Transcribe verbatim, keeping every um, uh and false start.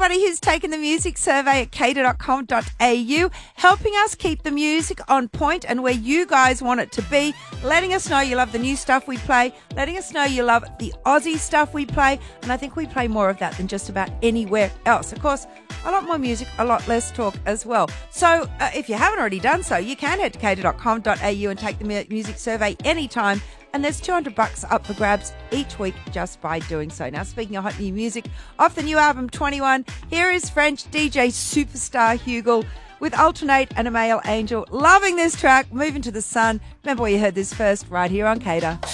everybody who's taken the music survey at cater dot com dot a u, helping us keep the music on point and where you guys want it to be, letting us know you love the new stuff we play, letting us know you love the Aussie stuff we play, and I think we play more of that than just about anywhere else. Of course, a lot more music, a lot less talk as well. So uh, if you haven't already done so, you can head to cater dot com dot a u and take the mu- music survey anytime. And there's two hundred bucks up for grabs each week just by doing so. Now, speaking of hot new music, off the new album twenty-one, here is French D J superstar Hugo with Alternate and a Male Angel. Loving this track, Moving to the Sun. Remember where you heard this first, right here on Cater.